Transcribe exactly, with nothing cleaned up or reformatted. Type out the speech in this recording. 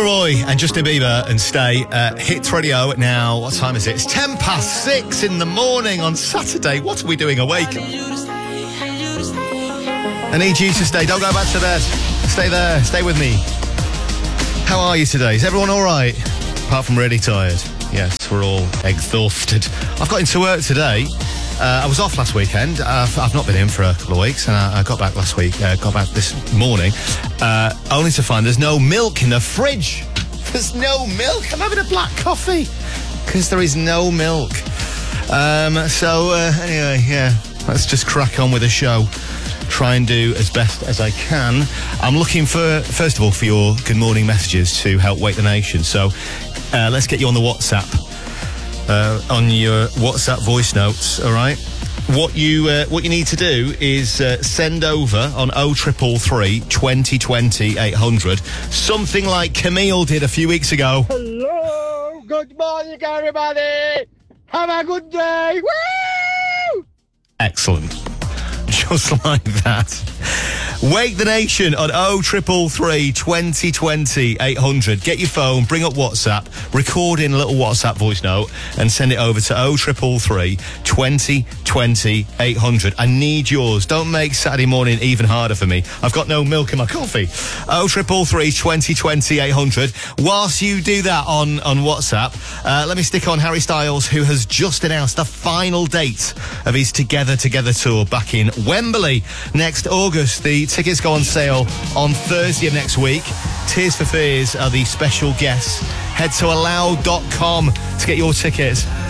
Leroy and Justin Bieber and Stay at Hits Radio now. What time is it? It's ten past six in the morning on Saturday. What are we doing awake? I need you to stay. Don't go back to bed. Stay there. Stay with me. How are you today? Is everyone all right? Apart from really tired. Yes, we're all exhausted. I've got into work today. Uh, I was off last weekend. Uh, I've not been in for a couple of weeks, and I, I got back last week, uh, got back this morning, uh, only to find there's no milk in the fridge. There's no milk. I'm having a black coffee because there is no milk. Um, so, uh, anyway, yeah, let's just crack on with the show. Try and do as best as I can. I'm looking for, first of all, for your good morning messages to help Wake the Nation. So, uh, let's get you on the WhatsApp. Uh, on your WhatsApp voice notes, all right? What you uh, what you need to do is uh, send over on oh triple three, twenty twenty, eight hundred something like Camille did a few weeks ago. Hello, good morning, everybody. Have a good day. Woo! Excellent. Just like that. Wake the Nation on oh triple three, twenty twenty, eight hundred. Get your phone, bring up WhatsApp, record in a little WhatsApp voice note and send it over to oh triple three, twenty twenty, eight hundred. I need yours. Don't make Saturday morning even harder for me. I've got no milk in my coffee. oh triple three, twenty twenty, eight hundred. Whilst you do that on, on WhatsApp, uh, let me stick on Harry Styles, who has just announced the final date of his Together Together tour back in Wembley next August. The tickets go on sale on Thursday of next week. Tears for Fears are the special guests. Head to allow dot com to get your tickets.